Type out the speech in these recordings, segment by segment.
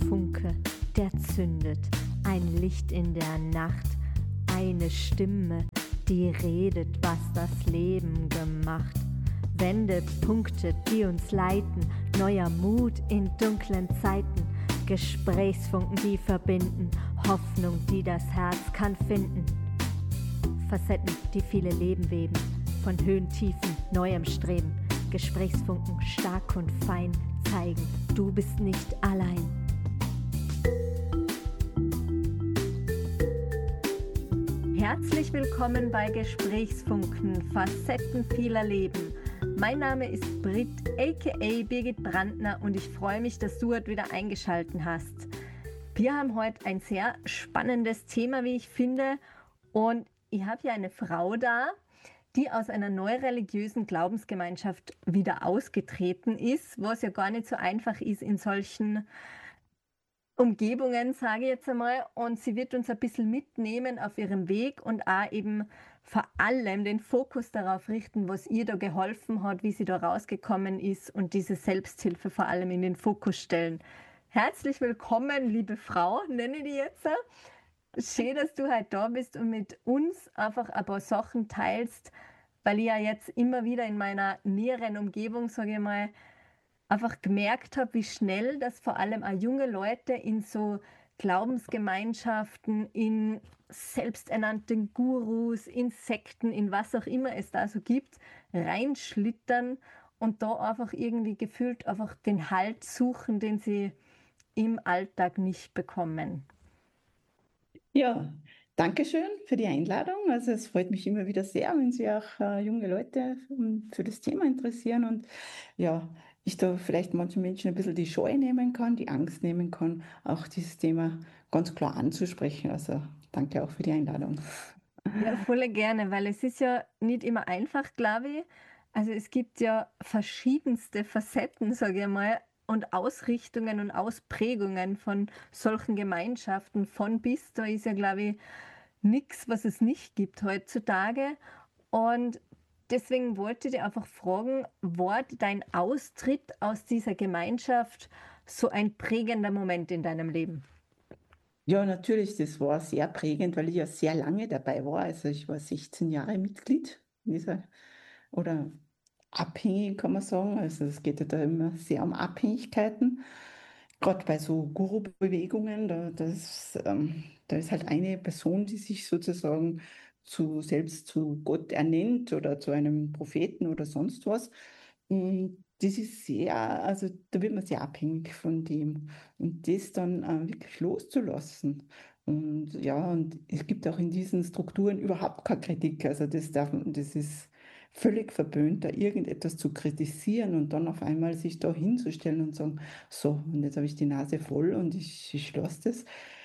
Funke, der zündet, ein Licht in der Nacht, eine Stimme, die redet, was das Leben gemacht. Wendepunkte, die uns leiten, neuer Mut in dunklen Zeiten, Gesprächsfunken, die verbinden, Hoffnung, die das Herz kann finden. Facetten, die viele Leben weben, von Höhen, Tiefen, neuem Streben, Gesprächsfunken stark und fein zeigen, du bist nicht allein. Herzlich willkommen bei Gesprächsfunken, Facetten vieler Leben. Mein Name ist Brit, aka Birgit Brandner, und ich freue mich, dass du heute wieder eingeschaltet hast. Wir haben heute ein sehr spannendes Thema, wie ich finde, und ich habe hier eine Frau da, die aus einer neureligiösen Glaubensgemeinschaft wieder ausgetreten ist, was ja gar nicht so einfach ist in solchen Umgebungen, sage ich jetzt einmal. Und sie wird uns ein bisschen mitnehmen auf ihrem Weg und auch eben vor allem den Fokus darauf richten, was ihr da geholfen hat, wie sie da rausgekommen ist und diese Selbsthilfe vor allem in den Fokus stellen. Herzlich willkommen, liebe Frau, nenne ich die jetzt. Schön, dass du heute da bist und mit uns einfach ein paar Sachen teilst, weil ich ja jetzt immer wieder in meiner näheren Umgebung, sage ich mal, einfach gemerkt habe, wie schnell das vor allem auch junge Leute in so Glaubensgemeinschaften, in selbsternannten Gurus, in Sekten, in was auch immer es da so gibt, reinschlittern und da einfach irgendwie gefühlt einfach den Halt suchen, den sie im Alltag nicht bekommen. Ja, danke schön für die Einladung. Also es freut mich immer wieder sehr, wenn sich auch junge Leute für das Thema interessieren und ja, ich da vielleicht manchen Menschen ein bisschen die Scheu nehmen kann, die Angst nehmen kann, auch dieses Thema ganz klar anzusprechen. Also danke auch für die Einladung. Ja, voll gerne, weil es ist ja nicht immer einfach, glaube ich. Also es gibt ja verschiedenste Facetten, sage ich mal, und Ausrichtungen und Ausprägungen von solchen Gemeinschaften von bis. Da ist ja, glaube ich, nichts, was es nicht gibt heutzutage. Und deswegen wollte ich dich einfach fragen, war dein Austritt aus dieser Gemeinschaft so ein prägender Moment in deinem Leben? Ja, natürlich, das war sehr prägend, weil ich ja sehr lange dabei war. Also ich war 16 Jahre Mitglied in dieser, oder abhängig, kann man sagen. Also es geht ja da immer sehr um Abhängigkeiten. Gerade bei so Guru-Bewegungen, da ist halt eine Person, die sich sozusagen selbst zu Gott ernennt oder zu einem Propheten oder sonst was. Und das ist sehr, also da wird man sehr abhängig von dem. Und das dann wirklich loszulassen. Und ja, und es gibt auch in diesen Strukturen überhaupt keine Kritik. Also das ist völlig verpönt, da irgendetwas zu kritisieren und dann auf einmal sich da hinzustellen und sagen, so, und jetzt habe ich die Nase voll und ich lasse das.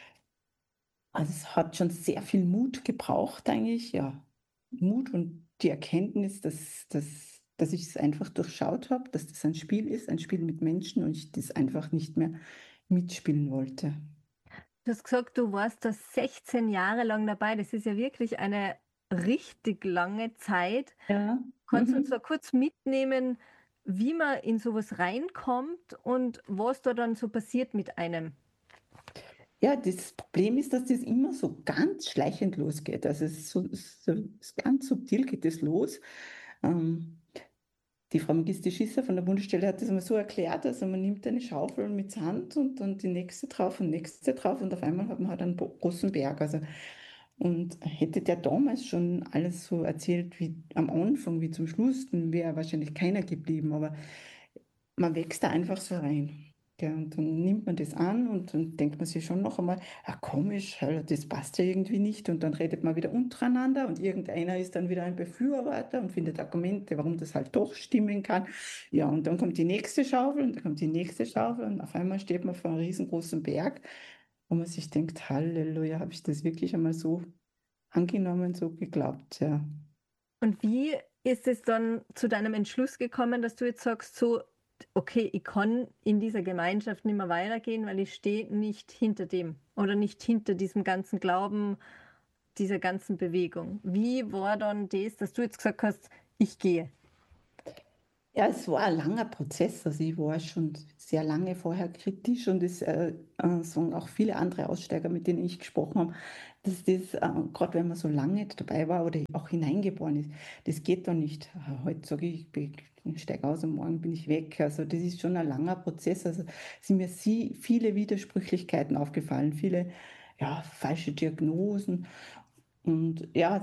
Also es hat schon sehr viel Mut gebraucht eigentlich, ja. Mut und die Erkenntnis, dass ich es einfach durchschaut habe, dass das ein Spiel ist, ein Spiel mit Menschen und ich das einfach nicht mehr mitspielen wollte. Du hast gesagt, du warst da 16 Jahre lang dabei. Das ist ja wirklich eine richtig lange Zeit. Ja. Kannst du uns Mhm. so kurz mitnehmen, wie man in sowas reinkommt und was da dann so passiert mit einem? Ja, das Problem ist, dass das immer so ganz schleichend losgeht. Also es ist ganz subtil geht es los. Ähm, Die Frau Magister Schisser von der Bundesstelle hat das einmal so erklärt, also man nimmt eine Schaufel mit Sand und dann die nächste drauf und nächste drauf und auf einmal hat man halt einen großen Berg. Also, und hätte der damals schon alles so erzählt wie am Anfang, wie zum Schluss, dann wäre wahrscheinlich keiner geblieben, aber man wächst da einfach so rein. Ja, und dann nimmt man das an und dann denkt man sich schon noch einmal, ja komisch, das passt ja irgendwie nicht. Und dann redet man wieder untereinander und irgendeiner ist dann wieder ein Befürworter und findet Argumente, warum das halt doch stimmen kann. Ja, und dann kommt die nächste Schaufel und dann kommt die nächste Schaufel und auf einmal steht man vor einem riesengroßen Berg, wo man sich denkt, Halleluja, habe ich das wirklich einmal so angenommen, so geglaubt, ja. Und wie ist es dann zu deinem Entschluss gekommen, dass du jetzt sagst, so, okay, ich kann in dieser Gemeinschaft nicht mehr weitergehen, weil ich stehe nicht hinter dem oder nicht hinter diesem ganzen Glauben, dieser ganzen Bewegung. Wie war dann das, dass du jetzt gesagt hast, ich gehe? Ja, es war ein langer Prozess. Also ich war schon sehr lange vorher kritisch und es sagen auch viele andere Aussteiger, mit denen ich gesprochen habe, dass das, gerade wenn man so lange dabei war oder auch hineingeboren ist, das geht doch nicht. Heute sage ich, ich steige aus und morgen bin ich weg. Also das ist schon ein langer Prozess. Also sind mir viele Widersprüchlichkeiten aufgefallen, viele ja, falsche Diagnosen. Und ja,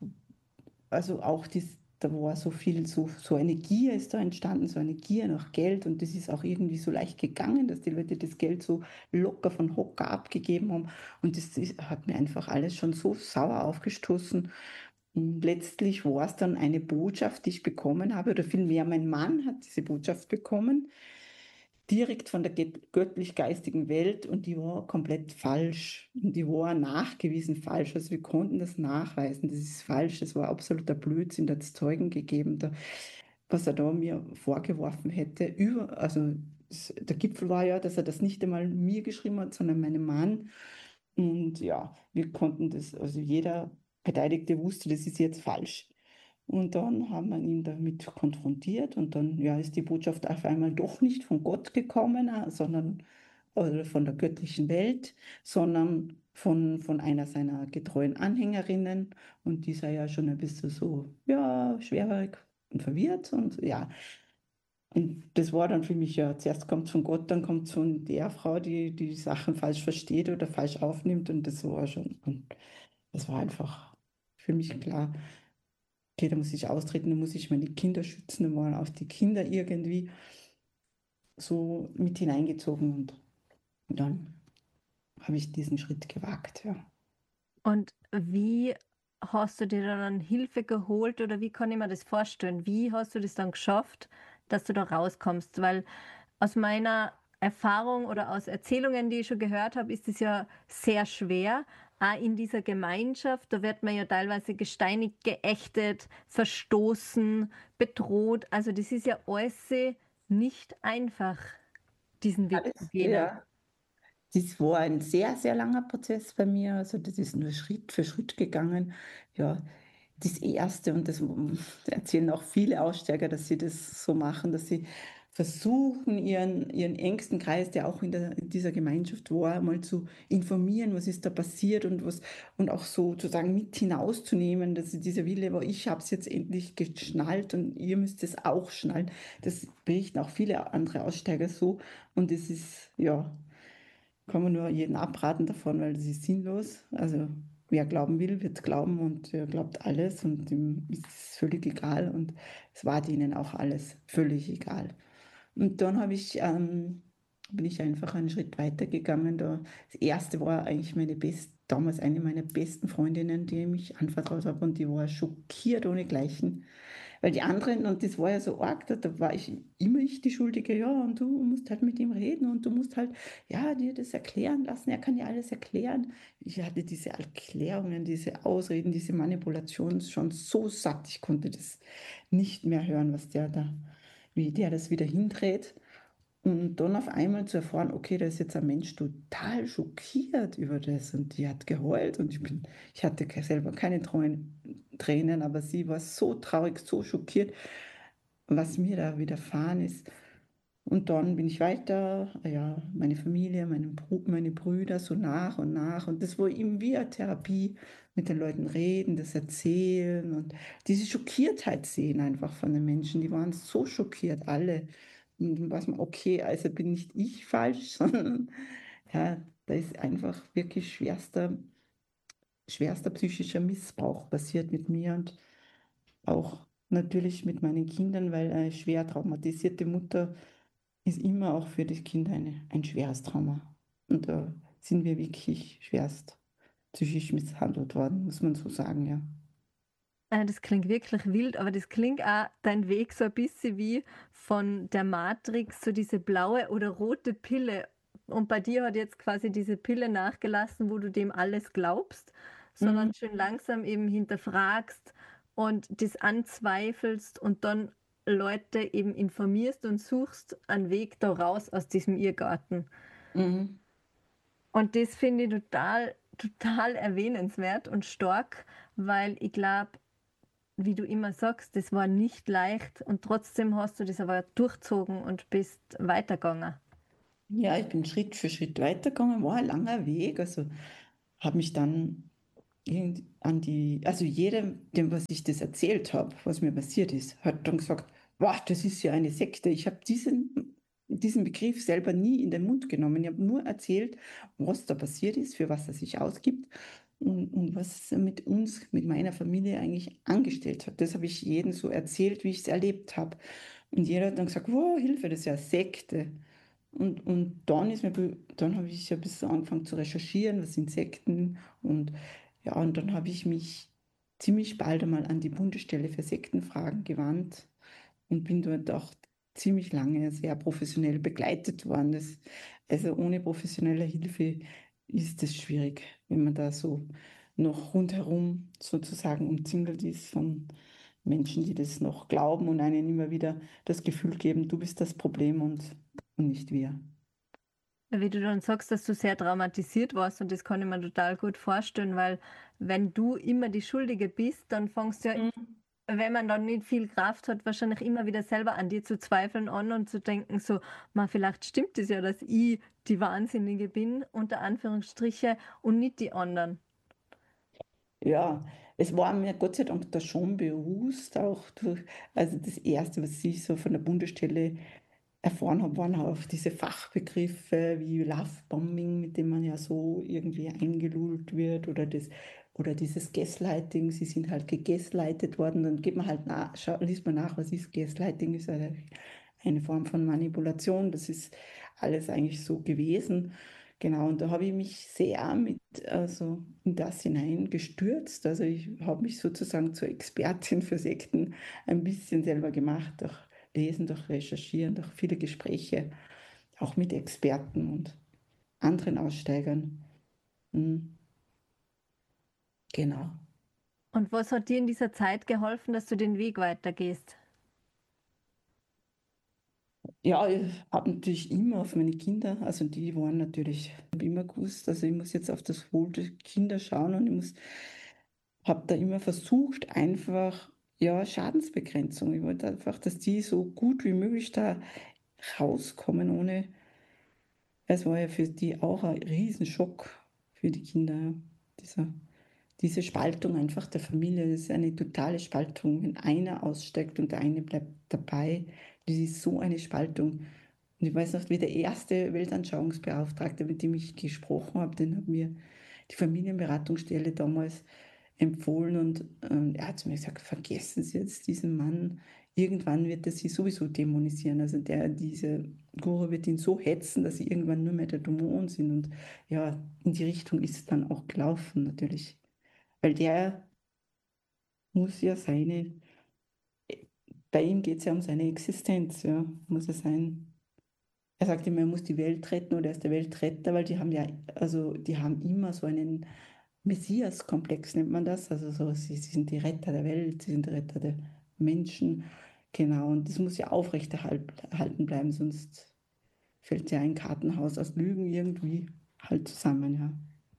also auch da war so viel, so eine Gier ist da entstanden, so eine Gier nach Geld und das ist auch irgendwie so leicht gegangen, dass die Leute das Geld so locker von Hocker abgegeben haben und hat mir einfach alles schon so sauer aufgestoßen. Und letztlich war es dann eine Botschaft, die ich bekommen habe, oder vielmehr mein Mann hat diese Botschaft bekommen, direkt von der göttlich-geistigen Welt und die war komplett falsch. Und die war nachgewiesen falsch. Also wir konnten das nachweisen. Das ist falsch. Das war absoluter Blödsinn. Da hat es Zeugen gegeben, was er da mir vorgeworfen hätte. Also der Gipfel war ja, dass er das nicht einmal mir geschrieben hat, sondern meinem Mann. Und ja, wir konnten das, also jeder Beteiligte wusste, das ist jetzt falsch. Und dann haben wir ihn damit konfrontiert und dann ja, ist die Botschaft auf einmal doch nicht von Gott gekommen, sondern oder von der göttlichen Welt, sondern von einer seiner getreuen Anhängerinnen. Und die sei ja schon ein bisschen so, ja, schwerhörig und verwirrt. Und ja, und das war dann für mich ja, zuerst kommt es von Gott, dann kommt es von der Frau, die Sachen falsch versteht oder falsch aufnimmt. Und das war schon, und das war einfach für mich klar, okay, da muss ich austreten, da muss ich meine Kinder schützen, da waren auch die Kinder irgendwie so mit hineingezogen und dann habe ich diesen Schritt gewagt, ja. Und wie hast du dir dann Hilfe geholt oder wie kann ich mir das vorstellen? Wie hast du das dann geschafft, dass du da rauskommst? Weil aus meiner Erfahrung oder aus Erzählungen, die ich schon gehört habe, ist es ja sehr schwer. Auch in dieser Gemeinschaft, da wird man ja teilweise gesteinigt, geächtet, verstoßen, bedroht. Also das ist ja alles nicht einfach, diesen Weg zu Alles, gehen. ja. Das war ein sehr, sehr langer Prozess bei mir. Also das ist nur Schritt für Schritt gegangen. Ja, das Erste, und das erzählen auch viele Aussteiger, dass sie das so machen, dass sie versuchen, ihren engsten Kreis, der auch in dieser Gemeinschaft war, mal zu informieren, was ist da passiert und auch so sozusagen mit hinauszunehmen, dass dieser Wille war, ich habe es jetzt endlich geschnallt und ihr müsst es auch schnallen. Das berichten auch viele andere Aussteiger so. Und es ist, ja, kann man nur jeden abraten davon, weil das ist sinnlos. Also wer glauben will, wird glauben und er glaubt alles und ihm ist es völlig egal und es war denen auch alles völlig egal. Und dann bin ich einfach einen Schritt weiter gegangen. Das erste war eigentlich damals eine meiner besten Freundinnen, die ich mich anvertraut habe und die war schockiert ohnegleichen. Weil die anderen, und das war ja so arg, da war immer ich die Schuldige, ja, und du musst halt mit ihm reden und du musst halt, ja, dir das erklären lassen, er kann dir alles erklären. Ich hatte diese Erklärungen, diese Ausreden, diese Manipulationen schon so satt, ich konnte das nicht mehr hören, wie der das wieder hindreht. Und dann auf einmal zu erfahren, okay, da ist jetzt ein Mensch total schockiert über das und die hat geheult und ich hatte selber keine Tränen, aber sie war so traurig, so schockiert, was mir da widerfahren ist. Und dann bin ich weiter, ja, meine Familie, meine Brüder so nach und nach. Und das war eben wie eine Therapie, mit den Leuten reden, das erzählen und diese Schockiertheit sehen einfach von den Menschen. Die waren so schockiert, alle. Und dann weiß man, okay, also bin nicht ich falsch, sondern ja, da ist einfach wirklich schwerster psychischer Missbrauch passiert mit mir und auch natürlich mit meinen Kindern, weil eine schwer traumatisierte Mutter ist immer auch für das Kind ein schweres Trauma. Und da sind wir wirklich schwerst psychisch misshandelt worden, muss man so sagen, ja. Das klingt wirklich wild, aber das klingt auch dein Weg so ein bisschen wie von der Matrix, so diese blaue oder rote Pille. Und bei dir hat jetzt quasi diese Pille nachgelassen, wo du dem alles glaubst, sondern Mhm. schön langsam eben hinterfragst und das anzweifelst und dann Leute eben informierst und suchst einen Weg da raus aus diesem Irrgarten. Mhm. Und das finde ich total, total erwähnenswert und stark, weil ich glaube, wie du immer sagst, das war nicht leicht und trotzdem hast du das aber durchzogen und bist weitergegangen. Ja, ich bin Schritt für Schritt weitergegangen, war ein langer Weg. Also habe mich dann an die, also jedem, dem, was ich das erzählt habe, was mir passiert ist, hat dann gesagt, wow, das ist ja eine Sekte. Ich habe diesen Begriff selber nie in den Mund genommen. Ich habe nur erzählt, was da passiert ist, für was er sich ausgibt und was er mit uns, mit meiner Familie eigentlich angestellt hat. Das habe ich jedem so erzählt, wie ich es erlebt habe. Und jeder hat dann gesagt, wow, Hilfe, das ist ja eine Sekte. Und dann dann habe ich ja ein bisschen angefangen zu recherchieren, was sind Sekten und ja, und dann habe ich mich ziemlich bald einmal an die Bundesstelle für Sektenfragen gewandt und bin dort auch ziemlich lange sehr professionell begleitet worden. Also ohne professionelle Hilfe ist es schwierig, wenn man da so noch rundherum sozusagen umzingelt ist von Menschen, die das noch glauben und einen immer wieder das Gefühl geben, du bist das Problem und nicht wir. Wie du dann sagst, dass du sehr traumatisiert warst und das kann ich mir total gut vorstellen, weil wenn du immer die Schuldige bist, dann fängst du ja, Mhm. wenn man dann nicht viel Kraft hat, wahrscheinlich immer wieder selber an dir zu zweifeln an und zu denken, so, man, vielleicht stimmt es ja, dass ich die Wahnsinnige bin, unter Anführungsstriche, und nicht die anderen. Ja, es war mir Gott sei Dank da schon bewusst, auch durch, also das Erste, was ich so von der Bundesstelle erfahren habe, waren auch diese Fachbegriffe wie Lovebombing, mit dem man ja so irgendwie eingelullt wird, oder dieses Gaslighting, sie sind halt gegaslightet worden, dann geht man halt nach, liest man nach, was ist Gaslighting, ist eine Form von Manipulation, das ist alles eigentlich so gewesen. Genau, und da habe ich mich sehr also in das hineingestürzt. Also ich habe mich sozusagen zur Expertin für Sekten ein bisschen selber gemacht, durch Lesen, durch Recherchieren, durch viele Gespräche, auch mit Experten und anderen Aussteigern. Mhm, genau. Und was hat dir in dieser Zeit geholfen, dass du den Weg weitergehst? Ja, ich habe natürlich immer auf meine Kinder, also die waren natürlich, ich habe immer gewusst, also ich muss jetzt auf das Wohl der Kinder schauen und habe da immer versucht, einfach, ja, Schadensbegrenzung. Ich wollte einfach, dass die so gut wie möglich da rauskommen, ohne, es war ja für die auch ein Riesenschock für die Kinder, ja, dieser diese Spaltung einfach der Familie, das ist eine totale Spaltung. Wenn einer aussteigt und der eine bleibt dabei, das ist so eine Spaltung. Und ich weiß noch, wie der erste Weltanschauungsbeauftragte, mit dem ich gesprochen habe, den hat mir die Familienberatungsstelle damals empfohlen und er hat zu mir gesagt, vergessen Sie jetzt diesen Mann, irgendwann wird er Sie sowieso dämonisieren. Also diese Guru wird ihn so hetzen, dass Sie irgendwann nur mehr der Dämon sind. Und ja, in die Richtung ist es dann auch gelaufen, natürlich. Weil der muss ja bei ihm geht es ja um seine Existenz, ja, muss er sein. Er sagt immer, er muss die Welt retten oder er ist der Weltretter, weil die haben ja, also die haben immer so einen Messias-Komplex, nennt man das. Also so, sie sind die Retter der Welt, sie sind die Retter der Menschen. Genau, und das muss ja aufrechterhalten bleiben, sonst fällt ja ein Kartenhaus aus Lügen irgendwie halt zusammen, ja.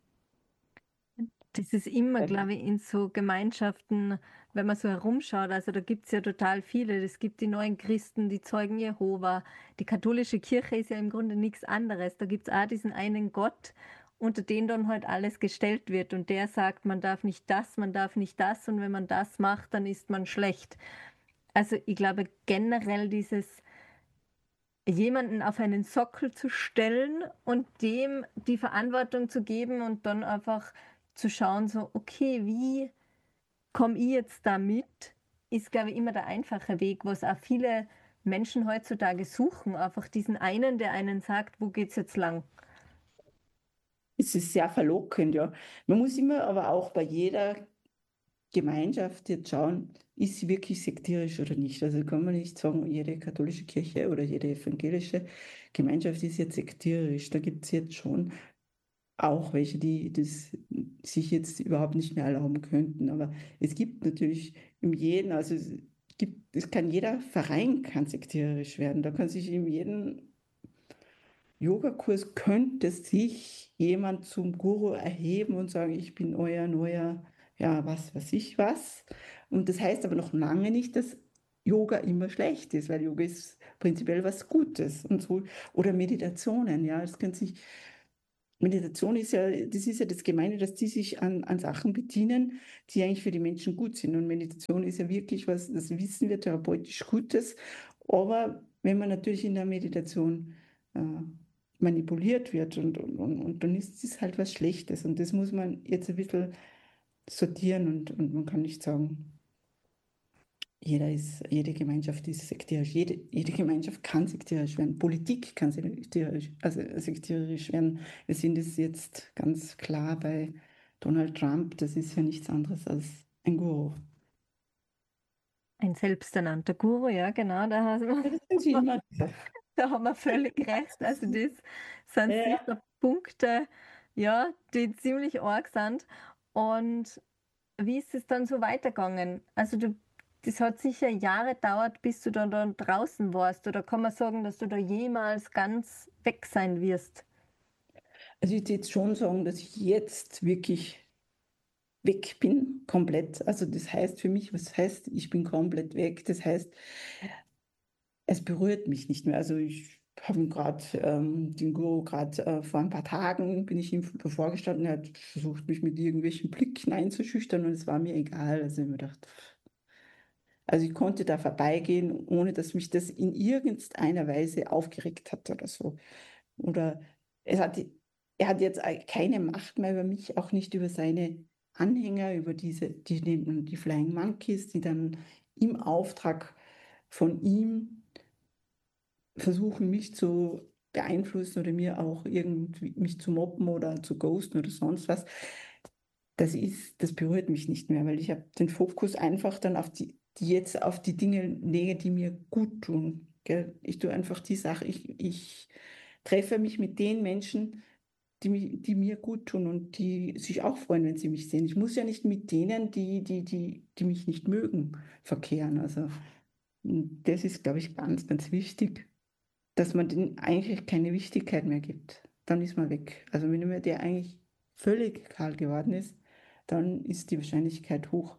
Das ist immer, glaube ich, in so Gemeinschaften, wenn man so herumschaut, also da gibt es ja total viele. Es gibt die neuen Christen, die Zeugen Jehova. Die katholische Kirche ist ja im Grunde nichts anderes. Da gibt es auch diesen einen Gott, unter den dann halt alles gestellt wird. Und der sagt, man darf nicht das, man darf nicht das. Und wenn man das macht, dann ist man schlecht. Also ich glaube generell dieses jemanden auf einen Sockel zu stellen und dem die Verantwortung zu geben und dann einfach zu schauen, so, okay, wie komme ich jetzt da mit, ist, glaube ich, immer der einfache Weg, was auch viele Menschen heutzutage suchen. Einfach diesen einen, der einen sagt, wo geht's jetzt lang? Es ist sehr verlockend, ja. Man muss immer aber auch bei jeder Gemeinschaft jetzt schauen, ist sie wirklich sektierisch oder nicht. Also kann man nicht sagen, jede katholische Kirche oder jede evangelische Gemeinschaft ist jetzt sektierisch. Da gibt es jetzt schon auch welche, die das sich jetzt überhaupt nicht mehr erlauben könnten. Aber es gibt natürlich in jedem, also es kann jeder Verein kann sektierisch werden. Da kann sich in jedem Yogakurs könnte sich jemand zum Guru erheben und sagen, ich bin euer neuer ja, was weiß ich was. Und das heißt aber noch lange nicht, dass Yoga immer schlecht ist, weil Yoga ist prinzipiell was Gutes und so. Oder Meditationen, ja, das kann sich Meditation ist ja, das ist ja das Gemeine, dass die sich an Sachen bedienen, die eigentlich für die Menschen gut sind. Und Meditation ist ja wirklich was, das wissen wir, therapeutisch Gutes. Aber wenn man natürlich in der Meditation äh, manipuliert wird und dann ist es halt was Schlechtes. Und das muss man jetzt ein bisschen sortieren und man kann nicht sagen, jede Gemeinschaft ist sekterisch. Jede Gemeinschaft kann sekterisch werden. Politik kann sekterisch werden. Wir sehen das jetzt ganz klar bei Donald Trump. Das ist ja nichts anderes als ein Guru. Ein selbsternannter Guru, ja, genau, Ja, das sind sie immer. da haben wir völlig recht. Also das sind Ja. sicher Punkte, ja, die ziemlich arg sind. Und wie ist es dann so weitergegangen? Also das hat sicher Jahre gedauert, bis du dann draußen warst. Oder kann man sagen, dass du da jemals ganz weg sein wirst? Also ich würde jetzt schon sagen, dass ich jetzt wirklich weg bin, komplett. Also das heißt für mich, was heißt, ich bin komplett weg? Das heißt, es berührt mich nicht mehr. Also ich habe gerade den Guru gerade vor ein paar Tagen bin ich ihm bevorgestanden. Er hat versucht, mich mit irgendwelchen Blicken einzuschüchtern und es war mir egal. Also ich habe mir gedacht, also ich konnte da vorbeigehen, ohne dass mich das in irgendeiner Weise aufgeregt hat oder so. Oder es hat, er hat jetzt keine Macht mehr über mich, auch nicht über seine Anhänger, über die Flying Monkeys, die dann im Auftrag von ihm versuchen, mich zu beeinflussen oder mir auch irgendwie mich zu mobben oder zu ghosten oder sonst was. Das berührt mich nicht mehr, weil ich habe den Fokus einfach dann auf die jetzt auf die Dinge lege, die mir gut tun. Gell? Ich tue einfach die Sache, ich treffe mich mit den Menschen, die mir gut tun und die sich auch freuen, wenn sie mich sehen. Ich muss ja nicht mit denen, die mich nicht mögen, verkehren. Also das ist, glaube ich, ganz, ganz wichtig, dass man denen eigentlich keine Wichtigkeit mehr gibt. Dann ist man weg. Also wenn mir der eigentlich völlig kahl geworden ist, dann ist die Wahrscheinlichkeit hoch,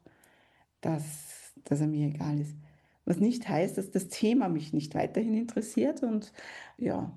dass er mir egal ist. Was nicht heißt, dass das Thema mich nicht weiterhin interessiert. Und ja,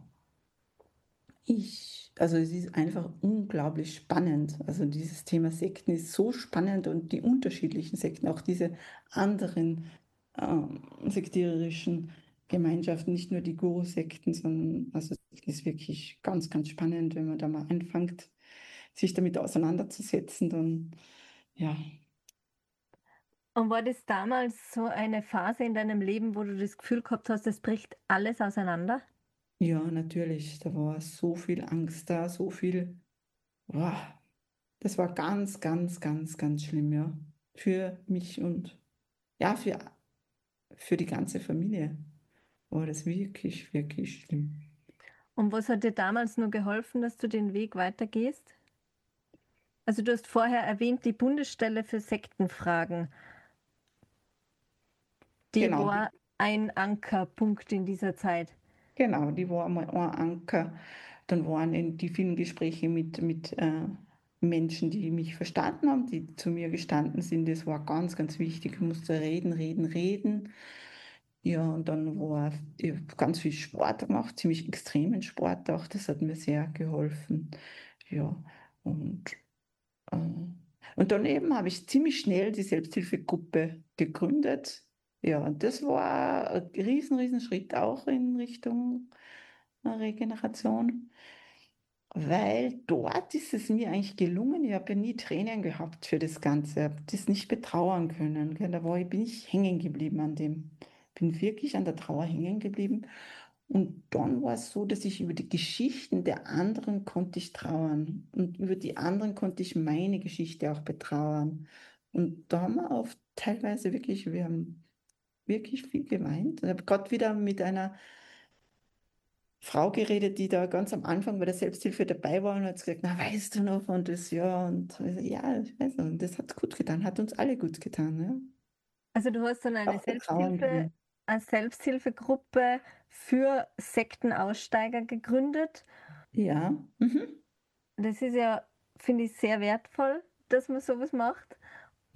also es ist einfach unglaublich spannend. Also dieses Thema Sekten ist so spannend und die unterschiedlichen Sekten, auch diese anderen sektiererischen Gemeinschaften, nicht nur die Guru-Sekten, sondern also es ist wirklich ganz, ganz spannend, wenn man da mal anfängt, sich damit auseinanderzusetzen, dann ja, Und war das damals so eine Phase in deinem Leben, wo du das Gefühl gehabt hast, es bricht alles auseinander? ja, natürlich, da war so viel Angst da, so viel, boah, das war ganz, ganz, ganz, ganz schlimm, ja, für mich und ja, für die ganze Familie war das wirklich, wirklich schlimm. Und was hat dir damals nur geholfen, dass du den Weg weitergehst? Also du hast vorher erwähnt, die Bundesstelle für Sektenfragen. Die Genau, war ein Ankerpunkt in dieser Zeit. genau, die war einmal ein Anker. Dann waren die vielen Gespräche mit Menschen, die mich verstanden haben, die zu mir gestanden sind. Das war ganz, ganz wichtig. Ich musste reden, reden, reden. Ja, und dann ich hab ganz viel Sport gemacht, ziemlich extremen Sport auch. Das hat mir sehr geholfen. Ja, und Äh, Und dann eben habe ich ziemlich schnell die Selbsthilfegruppe gegründet. Ja, und das war ein riesen Schritt auch in Richtung Regeneration, weil dort ist es mir eigentlich gelungen. Ich habe ja nie Tränen gehabt für das Ganze, habe das nicht betrauern können. Gell? Bin ich hängen geblieben an dem, bin wirklich an der Trauer hängen geblieben. Und dann war es so, dass ich über die Geschichten der anderen konnte ich trauern. Und über die anderen konnte ich meine Geschichte auch betrauern. Und da haben wir oft teilweise wirklich, wir haben wirklich viel geweint. Ich habe gerade wieder mit einer Frau geredet, die da ganz am Anfang bei der Selbsthilfe dabei war und hat gesagt, na, weißt du noch von das Jahr? Und ich so, ja, ich weiß noch. Und das hat gut getan, hat uns alle gut getan. Ja? Also du hast dann Auch der Trauernde. eine Selbsthilfegruppe für Sektenaussteiger gegründet. Ja, mhm. Das ist ja, finde ich, sehr wertvoll, dass man sowas macht.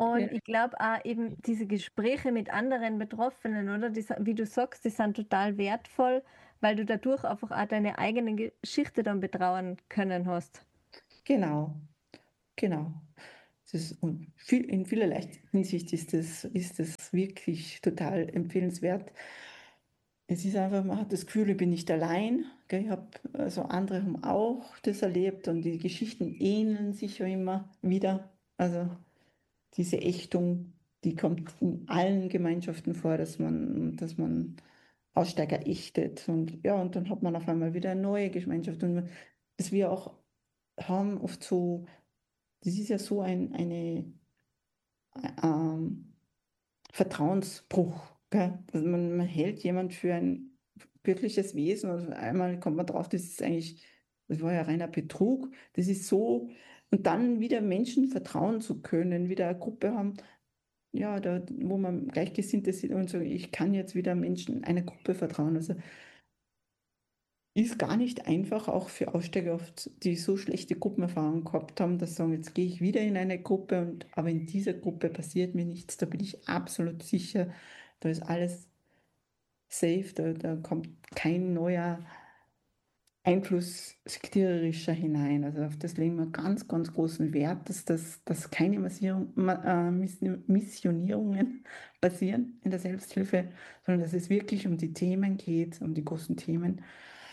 Ja, Und ich glaube auch eben diese Gespräche mit anderen Betroffenen, oder? Wie du sagst, die sind total wertvoll, weil du dadurch einfach auch deine eigene Geschichte dann betrauern können hast. genau, genau. Und in vielerlei Hinsicht ist das wirklich total empfehlenswert. Es ist einfach, man hat das Gefühl, ich bin nicht allein. Gell? Also andere haben auch das erlebt und die Geschichten ähneln sich ja immer wieder. Also diese Ächtung, die kommt in allen Gemeinschaften vor, dass man Aussteiger ächtet. Und ja, und dann hat man auf einmal wieder eine neue Gemeinschaft. Und dass wir auch haben oft so, das ist ja so eine ähm, Vertrauensbruch. Gell? Also man hält jemand für ein göttliches Wesen und auf einmal kommt man drauf, das war ja reiner Betrug. Das ist so, und dann wieder Menschen vertrauen zu können, wieder eine Gruppe haben, ja, da, wo man Gleichgesinnte sieht und so, ich kann jetzt wieder Menschen, einer Gruppe vertrauen. Also ist gar nicht einfach, auch für Aussteiger oft, die so schlechte Gruppenerfahrungen gehabt haben, dass sie sagen, jetzt gehe ich wieder in eine Gruppe aber in dieser Gruppe passiert mir nichts, da bin ich absolut sicher, da ist alles safe, da kommt kein neuer Einfluss sektiererischer hinein. Also auf das legen wir ganz, ganz großen Wert, dass keine Missionierungen passieren in der Selbsthilfe, sondern dass es wirklich um die Themen geht, um die großen Themen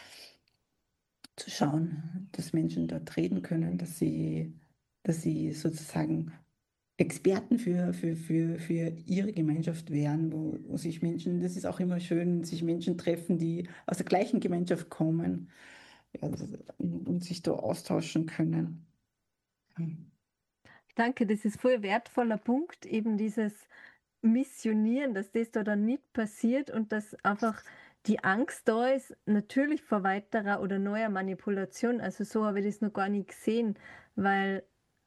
zu schauen, dass Menschen dort reden können, dass sie sozusagen Experten für ihre Gemeinschaft wären, wo sich Menschen, das ist auch immer schön, sich Menschen treffen, die aus der gleichen Gemeinschaft kommen, ja, und sich da austauschen können. Hm. Danke, das ist voll wertvoller Punkt, eben dieses Missionieren, dass das da dann nicht passiert und dass einfach die Angst da ist, natürlich vor weiterer oder neuer Manipulation. Also so habe ich das noch gar nicht gesehen, weil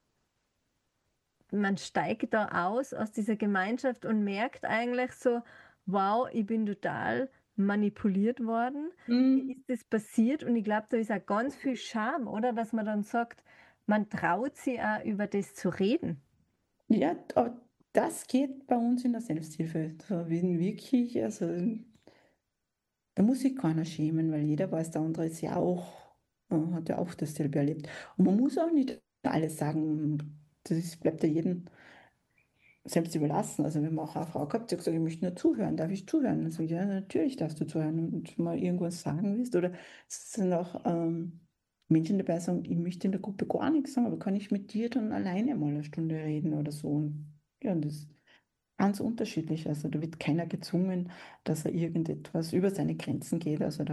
man steigt da aus dieser Gemeinschaft und merkt eigentlich so, wow, ich bin total manipuliert worden. Wie Hm. ist das passiert? Und ich glaube, da ist auch ganz viel Scham, oder? Dass man dann sagt, man traut sich auch über das zu reden. Ja, aber das geht bei uns in der Selbsthilfe. Da werden wirklich, also da muss sich keiner schämen, weil jeder weiß, der andere ist ja auch, hat ja auch dasselbe erlebt. Und man muss auch nicht alles sagen, bleibt ja jedem selbst überlassen. Also wir haben auch eine Frau gehabt, die hat gesagt, ich möchte nur zuhören, darf ich zuhören? Also ja, natürlich darfst du zuhören. Und wenn mal irgendwas sagen willst. Oder es sind auch Menschen dabei, die sagen, ich möchte in der Gruppe gar nichts sagen, aber kann ich mit dir dann alleine mal eine Stunde reden oder so. Und ja, und das ist ganz unterschiedlich. Also da wird keiner gezwungen, dass er irgendetwas über seine Grenzen geht. Also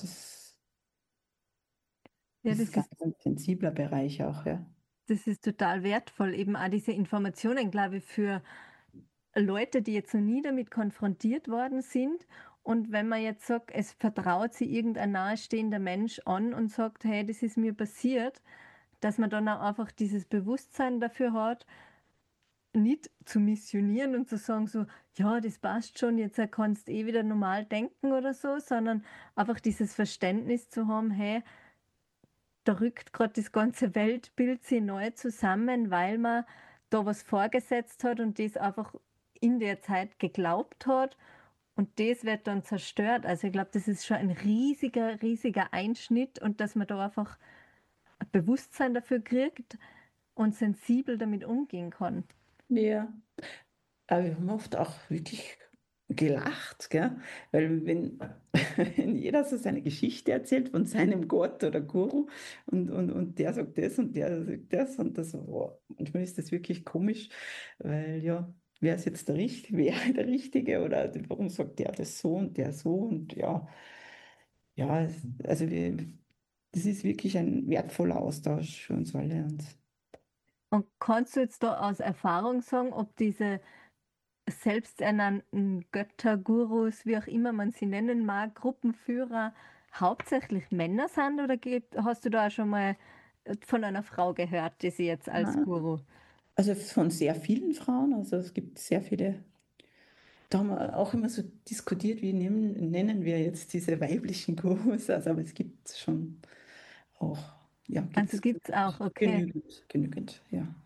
Ja, das ist ganz ein sensibler Bereich auch, ja. das ist total wertvoll, eben auch diese Informationen, glaube ich, für Leute, die jetzt noch nie damit konfrontiert worden sind. Und wenn man jetzt sagt, es vertraut sich irgendein nahestehender Mensch an und sagt, hey, das ist mir passiert, dass man dann auch einfach dieses Bewusstsein dafür hat, nicht zu missionieren und zu sagen so, ja, das passt schon, jetzt kannst du eh wieder normal denken oder so, sondern einfach dieses Verständnis zu haben, hey, da rückt gerade das ganze Weltbild sich neu zusammen, weil man da was vorgesetzt hat und das einfach in der Zeit geglaubt hat und das wird dann zerstört. Also ich glaube, das ist schon ein riesiger, riesiger Einschnitt und dass man da einfach ein Bewusstsein dafür kriegt und sensibel damit umgehen kann. Ja. Aber wir haben oft auch wirklich gelacht, gell? Weil wenn jeder so seine Geschichte erzählt von seinem Gott oder Guru und der sagt das und der sagt das und das, oh, manchmal ist das wirklich komisch, weil ja, wer ist jetzt wer der Richtige oder warum sagt der das so und der so und ja, ja, also das ist wirklich ein wertvoller Austausch für uns alle und Und kannst du jetzt da aus Erfahrung sagen, ob diese selbsternannten Göttergurus, wie auch immer man sie nennen mag, Gruppenführer, hauptsächlich Männer sind oder hast du da auch schon mal von einer Frau gehört, die sie jetzt als ja, Guru? also von sehr vielen Frauen, also es gibt sehr viele. Da haben wir auch immer so diskutiert, nennen wir jetzt diese weiblichen Gurus. Also, aber es gibt schon auch, ja, gibt Also es gibt es auch, okay. genügend, ja.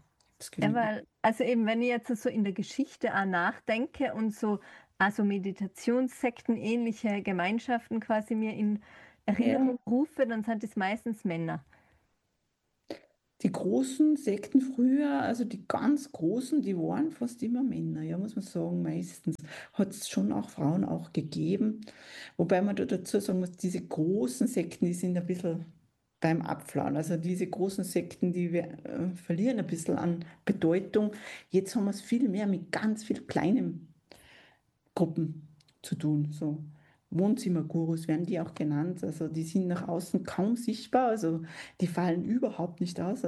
Das Ja, genügt. weil, also eben, wenn ich jetzt so in der Geschichte auch nachdenke und so, also Meditationssekten, ähnliche Gemeinschaften quasi mir in Ja, Erinnerung rufe, dann sind es meistens Männer. die großen Sekten früher, also die ganz großen, die waren fast immer Männer, ja, muss man sagen, meistens. Hat es schon auch Frauen auch gegeben. Wobei man da dazu sagen muss, diese großen Sekten, die sind ein bisschen beim Abflauen. Also diese großen Sekten, verlieren ein bisschen an Bedeutung. Jetzt haben wir es viel mehr mit ganz viel kleinen Gruppen zu tun. So Wohnzimmergurus werden die auch genannt. Also die sind nach außen kaum sichtbar. Also die fallen überhaupt nicht aus.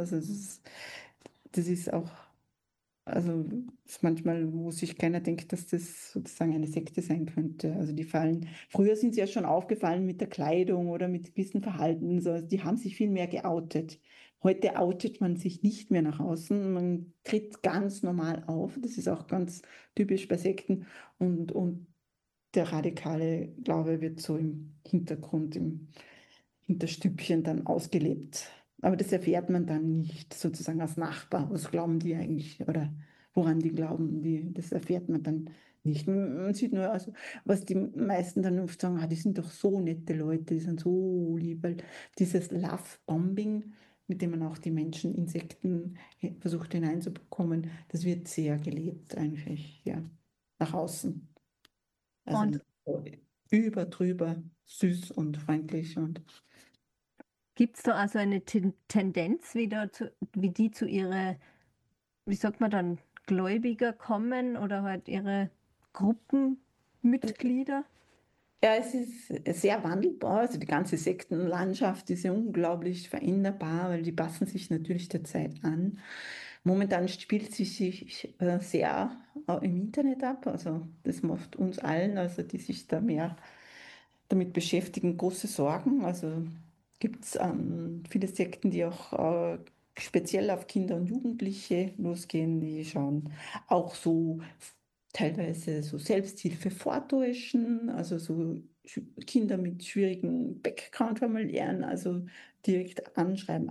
Das ist auch, also das ist manchmal, wo sich keiner denkt, dass das sozusagen eine Sekte sein könnte. Also die fallen, früher sind sie ja schon aufgefallen mit der Kleidung oder mit gewissen Verhalten. So, also die haben sich viel mehr geoutet. Heute outet man sich nicht mehr nach außen. Man tritt ganz normal auf. Das ist auch ganz typisch bei Sekten. Und der radikale Glaube wird so im Hintergrund, im Hinterstübchen dann ausgelebt. Aber das erfährt man dann nicht sozusagen als Nachbar. Was glauben die eigentlich oder woran die glauben, das erfährt man dann nicht. Man sieht nur, also, was die meisten dann oft sagen, die sind doch so nette Leute, die sind so lieb, weil dieses Love-Bombing, mit dem man auch die Menschen, Insekten versucht hineinzubekommen, das wird sehr gelebt eigentlich, ja, nach außen. Also Und so über drüber süß und freundlich und gibt es da also eine Tendenz, wie die zu ihre, wie sagt man dann, Gläubiger kommen oder halt ihre Gruppenmitglieder? ja, es ist sehr wandelbar. Also die ganze Sektenlandschaft ist ja unglaublich veränderbar, weil die passen sich natürlich der Zeit an. Momentan spielt sie sich sehr im Internet ab. Also das macht uns allen, also die sich da mehr damit beschäftigen, große Sorgen. Also gibt es viele Sekten, die auch speziell auf Kinder und Jugendliche losgehen, die schauen auch so teilweise so Selbsthilfe vortäuschen, also so Kinder mit schwierigem Background familiären, also direkt anschreiben,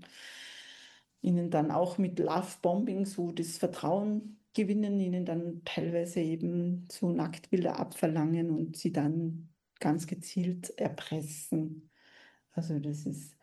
ihnen dann auch mit Love-Bombing so das Vertrauen gewinnen, ihnen dann teilweise eben so Nacktbilder abverlangen und sie dann ganz gezielt erpressen. Also das ist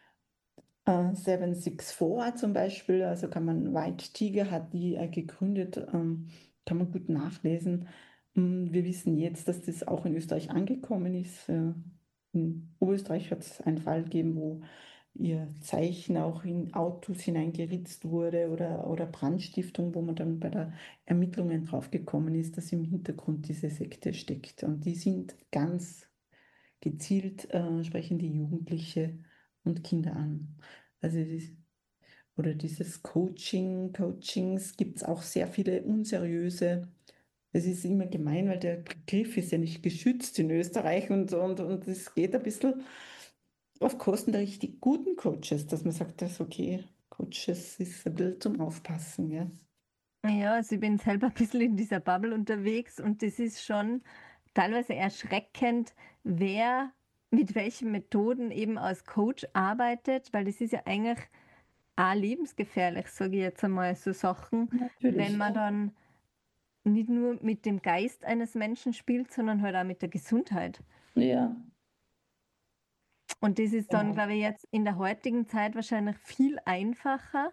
764 zum Beispiel, also kann man, White Tiger hat die gegründet, kann man gut nachlesen. Wir wissen jetzt, dass das auch in Österreich angekommen ist. In Oberösterreich hat es einen Fall gegeben, wo ihr Zeichen auch in Autos hineingeritzt wurde oder Brandstiftung, wo man dann bei der Ermittlungen draufgekommen ist, dass im Hintergrund diese Sekte steckt. Und die sind ganz gezielt, sprechen die Jugendliche und Kinder an. Also oder dieses Coachings gibt es auch sehr viele unseriöse. Es ist immer gemein, weil der Begriff ist ja nicht geschützt in Österreich und es geht ein bisschen auf Kosten der richtig guten Coaches, dass man sagt, dass okay, Coaches ist ein bisschen zum Aufpassen, ja. Ja, also ich bin selber ein bisschen in dieser Bubble unterwegs und das ist schon teilweise erschreckend, wer mit welchen Methoden eben als Coach arbeitet, weil das ist ja eigentlich auch lebensgefährlich, sage ich jetzt einmal, so Sachen, wenn Natürlich. man dann nicht nur mit dem Geist eines Menschen spielt, sondern halt auch mit der Gesundheit. Ja, Und das ist dann, genau. glaube ich, jetzt in der heutigen Zeit wahrscheinlich viel einfacher,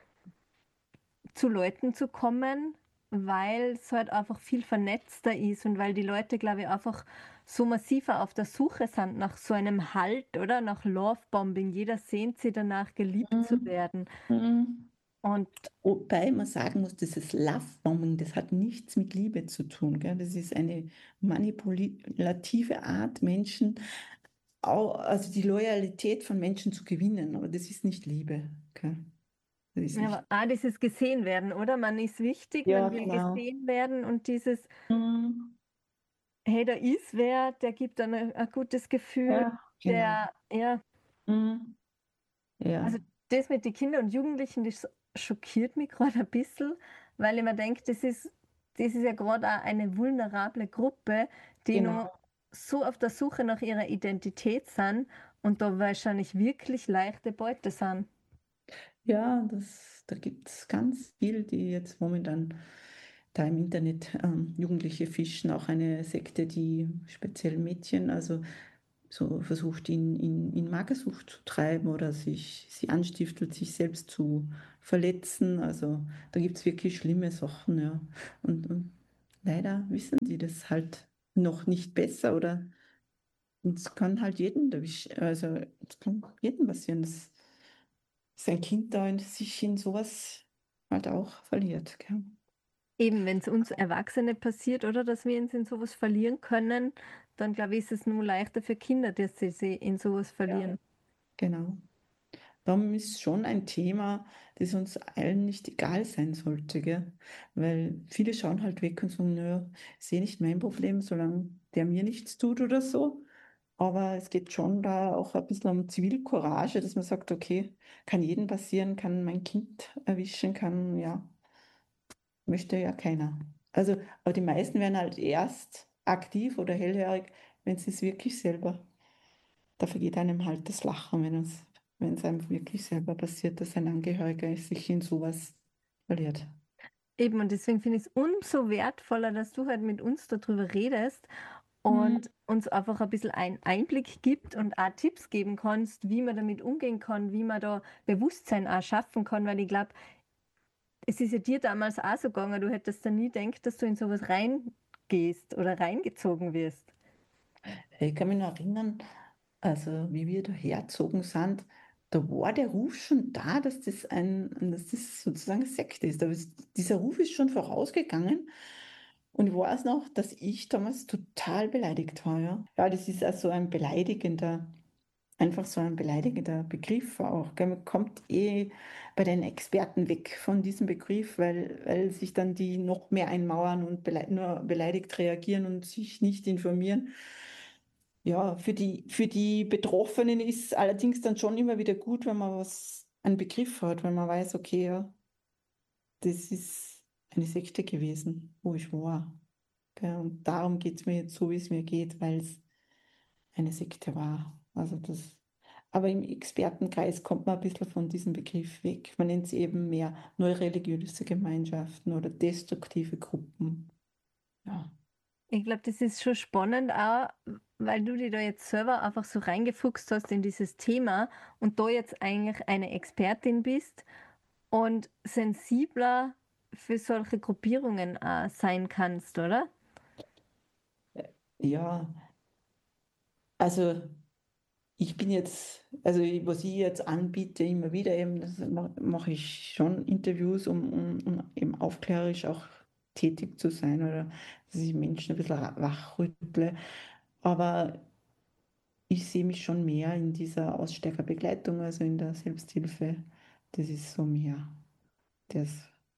zu Leuten zu kommen, weil es halt einfach viel vernetzter ist und weil die Leute, glaube ich, einfach so massiver auf der Suche sind nach so einem Halt oder nach Lovebombing. Jeder sehnt sich danach, geliebt zu Mhm. werden. Mhm. Und Wobei man sagen muss, dieses Love-Bombing, das hat nichts mit Liebe zu tun. Gell? Das ist eine manipulative Art, Menschen, also die Loyalität von Menschen zu gewinnen. Aber das ist nicht Liebe. Gell? Das ist ja, nicht. aber auch dieses Gesehen werden, oder? Man ist wichtig, Ja, man will genau. gesehen werden und dieses, Mhm. hey, da ist wer, der gibt dann ein gutes Gefühl, Ja, genau. der, ja, Mhm. also Ja, das mit den Kindern und Jugendlichen, das schockiert mich gerade ein bisschen, weil ich mir denke, das ist ja gerade auch eine vulnerable Gruppe, die noch genau. so auf der Suche nach ihrer Identität sind und da wahrscheinlich wirklich leichte Beute sind. Ja, Da gibt es ganz viel, die jetzt momentan da im Internet Jugendliche fischen, auch eine Sekte, die speziell Mädchen, also so versucht, in Magersucht zu treiben oder sie anstiftet, sich selbst zu verletzen. Also da gibt es wirklich schlimme Sachen, ja. Und leider wissen die das halt noch nicht besser oder und es kann halt jeden erwischen, also es kann jedem passieren, dass sein Kind da sich in sowas halt auch verliert. Gell? Eben, wenn es uns Erwachsene passiert, oder dass wir uns in sowas verlieren können, dann glaube ich, ist es nur leichter für Kinder, dass sie sich in sowas Ja. verlieren. Genau. Darum ist schon ein Thema, das uns allen nicht egal sein sollte, gell? Weil viele schauen halt weg und sagen, naja, ist eh nicht mein Problem, solange der mir nichts tut oder so. Aber es geht schon da auch ein bisschen um Zivilcourage, dass man sagt, okay, kann jedem passieren, kann mein Kind erwischen, kann, ja, möchte ja keiner. Also, aber die meisten werden halt erst aktiv oder hellhörig, wenn sie es wirklich selber, da vergeht einem halt das Lachen, wenn es einem wirklich selber passiert, dass ein Angehöriger sich in sowas verliert. Eben, und deswegen finde ich es umso wertvoller, dass du halt mit uns darüber redest Hm. und uns einfach ein bisschen einen Einblick gibt und auch Tipps geben kannst, wie man damit umgehen kann, wie man da Bewusstsein auch schaffen kann, weil ich glaube, es ist ja dir damals auch so gegangen, du hättest da nie gedacht, dass du in sowas reingehst oder reingezogen wirst. Ich kann mich noch erinnern, also wie wir da hergezogen sind, da war der Ruf schon da, dass das sozusagen eine Sekte ist. Dieser Ruf ist schon vorausgegangen. Und ich weiß noch, dass ich damals total beleidigt war. Ja, ja, das ist also ein beleidigender, einfach so ein beleidigender Begriff auch. Gell? Man kommt eh bei den Experten weg von diesem Begriff, weil sich dann die noch mehr einmauern und nur beleidigt reagieren und sich nicht informieren. Ja, für die Betroffenen ist es allerdings dann schon immer wieder gut, wenn man einen Begriff hat, wenn man weiß, okay, ja, das ist eine Sekte gewesen, wo ich war. Gell? Und darum geht es mir jetzt so, wie es mir geht, weil es eine Sekte war. Aber im Expertenkreis kommt man ein bisschen von diesem Begriff weg. Man nennt sie eben mehr neue religiöse Gemeinschaften oder destruktive Gruppen. Ja. Ich glaube, das ist schon spannend auch, weil du dich da jetzt selber einfach so reingefuchst hast in dieses Thema und da jetzt eigentlich eine Expertin bist und sensibler für solche Gruppierungen sein kannst, oder? Ja, also ich bin jetzt, was ich jetzt anbiete, immer wieder eben, das mache ich schon Interviews, um eben aufklärerisch auch tätig zu sein oder dass ich Menschen ein bisschen wachrüttle. Aber ich sehe mich schon mehr in dieser Aussteigerbegleitung, also in der Selbsthilfe. Das ist so mehr das,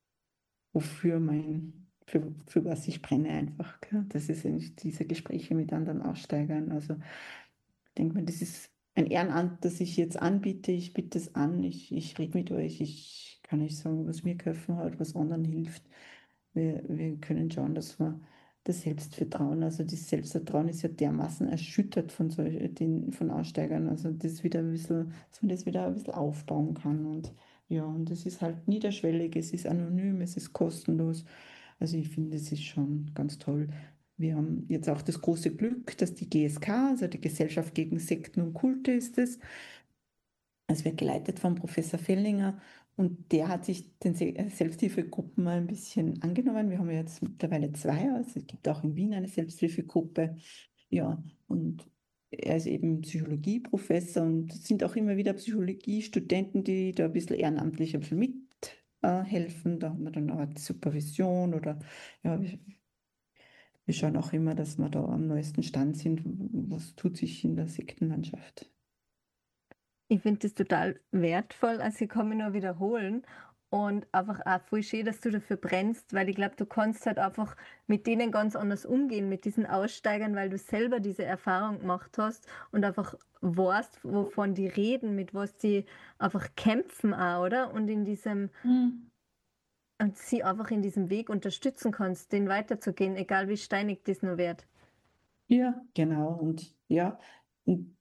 für was ich brenne einfach. Gell? Das ist eigentlich diese Gespräche mit anderen Aussteigern. Also ich denke mir, das ist ein Ehrenamt, das ich jetzt anbiete. Ich biete es an, ich rede mit euch, ich kann euch sagen, was mir geholfen hat, was anderen hilft. Wir können schauen, dass wir das Selbstvertrauen, also das Selbstvertrauen ist ja dermaßen erschüttert von Aussteigern, also das wieder ein bisschen, dass man das wieder ein bisschen aufbauen kann. Und ja, und es ist halt niederschwellig, es ist anonym, es ist kostenlos. Also ich finde, es ist schon ganz toll. Wir haben jetzt auch das große Glück, dass die GSK, also die Gesellschaft gegen Sekten und Kulte ist es, es wird geleitet von Professor Fellinger und der hat sich den Selbsthilfegruppen mal ein bisschen angenommen. Wir haben ja jetzt mittlerweile zwei, also es gibt auch in Wien eine Selbsthilfegruppe. Ja, und er ist eben Psychologieprofessor und es sind auch immer wieder Psychologiestudenten, die da ein bisschen ehrenamtlich ein bisschen mithelfen. Da haben wir dann auch die Supervision oder ja, wir schauen auch immer, dass wir da am neuesten Stand sind, was tut sich in der Sektenlandschaft. Ich finde das total wertvoll, also ich kann mich nur wiederholen und einfach auch voll schön, dass du dafür brennst, weil ich glaube, du kannst halt einfach mit denen ganz anders umgehen, mit diesen Aussteigern, weil du selber diese Erfahrung gemacht hast und einfach weißt, wovon die reden, mit was die einfach kämpfen auch, oder? Und in diesem, Hm. und sie einfach in diesem Weg unterstützen kannst, den weiterzugehen, egal wie steinig das nur wird. Ja, genau. Und ja, und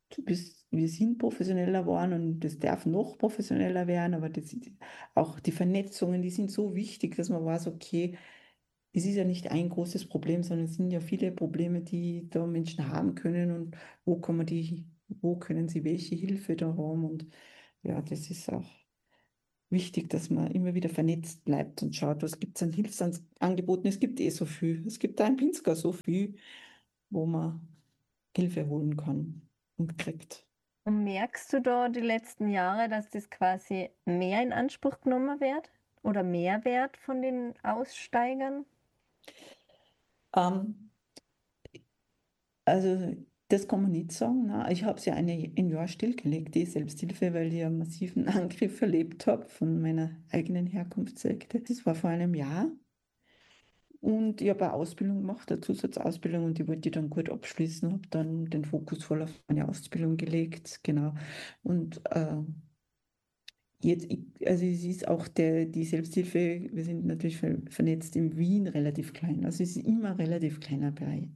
wir sind professioneller geworden und das darf noch professioneller werden, aber auch die Vernetzungen, die sind so wichtig, dass man weiß, okay, es ist ja nicht ein großes Problem, sondern es sind ja viele Probleme, die da Menschen haben können und wo können sie welche Hilfe da haben und ja, das ist auch wichtig, dass man immer wieder vernetzt bleibt und schaut, was gibt es an Hilfsangeboten. Es gibt eh so viel. Es gibt da in Pinzgau so viel, wo man Hilfe holen kann und kriegt. Und merkst du da die letzten Jahre, dass das quasi mehr in Anspruch genommen wird oder mehr wert von den Aussteigern? Ähm, also das kann man nicht sagen. Ne? Ich habe es ja ein Jahr stillgelegt, die Selbsthilfe, weil ich einen massiven Angriff erlebt habe von meiner eigenen Herkunftssekte. Das war vor einem Jahr. Und ich habe eine Ausbildung gemacht, eine Zusatzausbildung, und die wollte ich dann gut abschließen, habe dann den Fokus voll auf meine Ausbildung gelegt, genau. Und also es ist auch die Selbsthilfe, wir sind natürlich vernetzt in Wien relativ klein. Also es ist immer relativ kleiner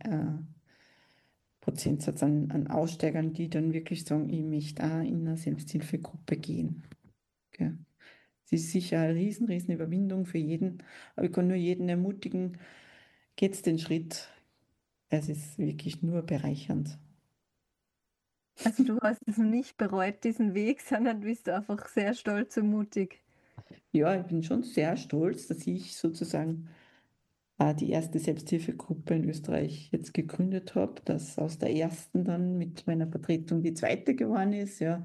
Prozentsatz an Aussteigern, die dann wirklich sagen, ich möchte auch in eine Selbsthilfegruppe gehen. Gell. Es ist sicher eine riesen Überwindung für jeden, aber ich kann nur jeden ermutigen, geht's den Schritt. Es ist wirklich nur bereichernd. Also du hast es nicht bereut, diesen Weg, sondern bist einfach sehr stolz und mutig. Ja, ich bin schon sehr stolz, dass ich sozusagen die erste Selbsthilfegruppe in Österreich jetzt gegründet habe, dass aus der ersten dann mit meiner Vertretung die zweite geworden ist. Ja,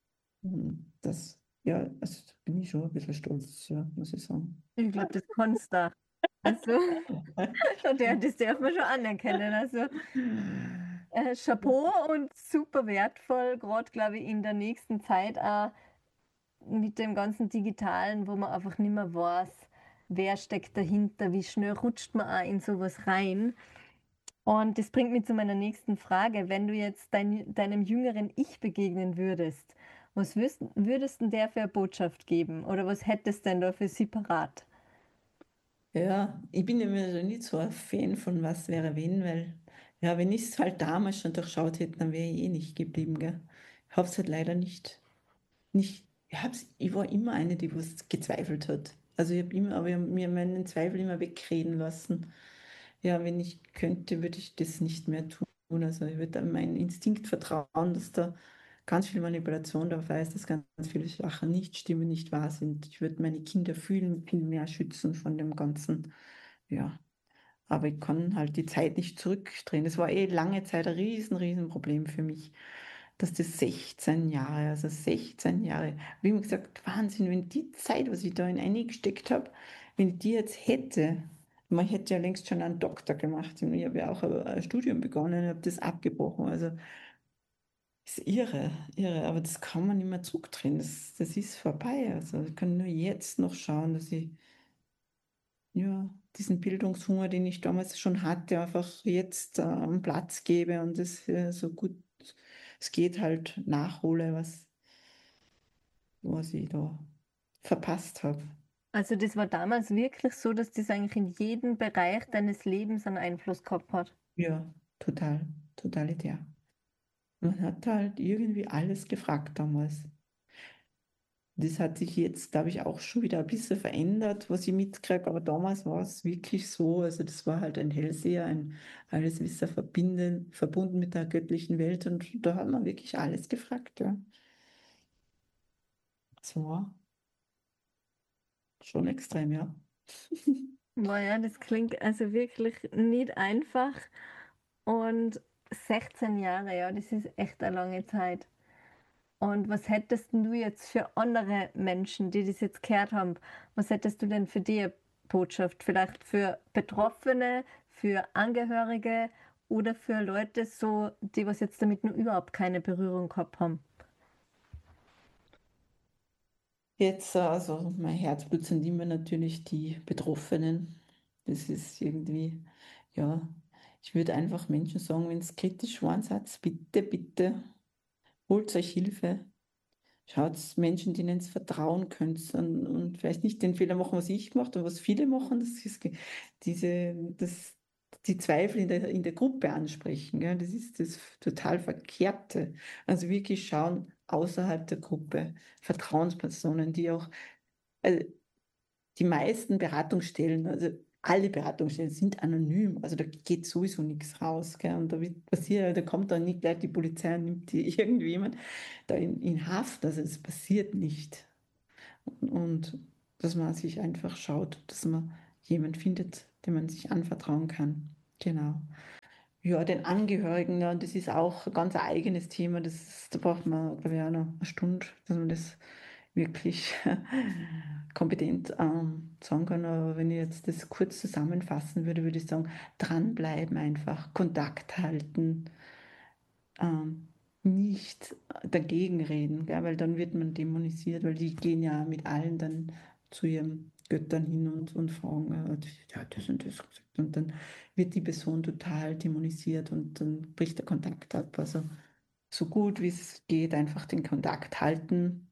ja, also da bin ich schon ein bisschen stolz, ja, muss ich sagen. Ich glaube, das kannst du. Also, das darf man schon anerkennen. Also, Chapeau und super wertvoll, gerade glaube ich in der nächsten Zeit auch mit dem ganzen Digitalen, wo man einfach nicht mehr weiß, wer steckt dahinter, wie schnell rutscht man auch in sowas rein. Und das bringt mich zu meiner nächsten Frage. Wenn du jetzt deinem jüngeren Ich begegnen würdest, was würdest du der für eine Botschaft geben? Oder was hättest du denn da für sie parat? Ja, ich bin immer so nicht so ein Fan von was wäre wenn, weil, ja, wenn ich es halt damals schon durchschaut hätte, dann wäre ich eh nicht geblieben, gell. Ich habe es halt leider nicht, ich war immer eine, die was gezweifelt hat. Also aber ich hab mir meinen Zweifel immer wegreden lassen. Ja, wenn ich könnte, würde ich das nicht mehr tun. Also ich würde meinem Instinkt vertrauen, dass da ganz viel Manipulation dabei ist, dass ganz viele Sachen nicht stimmen, nicht wahr sind. Ich würde meine Kinder viel mehr schützen von dem Ganzen. Ja, aber ich kann halt die Zeit nicht zurückdrehen. Das war eh lange Zeit ein riesen Problem für mich, dass das 16 Jahre, also 16 Jahre, wie immer gesagt, Wahnsinn, wenn die Zeit, was ich da in eingesteckt habe, wenn ich die jetzt hätte, man hätte ja längst schon einen Doktor gemacht und ich habe ja auch ein Studium begonnen und habe das abgebrochen. Also ist irre, aber das kann man nicht mehr zurückdrehen. Das ist vorbei. Also ich kann nur jetzt noch schauen, dass ich ja, diesen Bildungshunger, den ich damals schon hatte, einfach jetzt einen Platz gebe und es so gut es geht halt nachhole, was ich da verpasst habe. Also das war damals wirklich so, dass das eigentlich in jedem Bereich deines Lebens einen Einfluss gehabt hat. Ja, totalitär. Man hat halt irgendwie alles gefragt damals. Das hat sich jetzt, glaube ich, auch schon wieder ein bisschen verändert, was ich mitkriege, aber damals war es wirklich so. Also das war halt ein Hellseher, ein alles Wissen verbunden mit der göttlichen Welt und da hat man wirklich alles gefragt, ja. Das war schon extrem, ja. Boah, ja, das klingt also wirklich nicht einfach. Und 16 Jahre, ja, das ist echt eine lange Zeit. Und was hättest denn du jetzt für andere Menschen, die das jetzt gehört haben, was hättest du denn für die eine Botschaft? Vielleicht für Betroffene, für Angehörige oder für Leute so, die was jetzt damit nur überhaupt keine Berührung gehabt haben? Jetzt, also mein Herzblut sind immer natürlich die Betroffenen. Das ist irgendwie, ja, ich würde einfach Menschen sagen, wenn es kritisch war, sagt, bitte, holt euch Hilfe. Schaut Menschen, denen ihr vertrauen könnt und vielleicht nicht den Fehler machen, was ich gemacht habe, was viele machen, das die Zweifel in der Gruppe ansprechen. Gell? Das ist das total Verkehrte. Also wirklich schauen außerhalb der Gruppe, Vertrauenspersonen, die auch, also die meisten Beratungsstellen, also alle Beratungsstellen sind anonym, also da geht sowieso nichts raus. Gell? Und da wird passiert, da kommt dann nicht gleich die Polizei und nimmt die irgendjemand da in Haft. Also es passiert nicht. Und dass man sich einfach schaut, dass man jemand findet, dem man sich anvertrauen kann. Genau. Ja, den Angehörigen, ja, das ist auch ein ganz eigenes Thema. Da braucht man, glaube ich, auch noch eine Stunde, dass man das wirklich kompetent sagen kann. Aber wenn ich jetzt das kurz zusammenfassen würde, würde ich sagen, dranbleiben einfach, Kontakt halten, ähm, nicht dagegen reden, gell? Weil dann wird man dämonisiert, weil die gehen ja mit allen dann zu ihren Göttern hin und fragen, ja, das und das gesagt. Und dann wird die Person total dämonisiert und dann bricht der Kontakt ab. Also so gut wie es geht, einfach den Kontakt halten.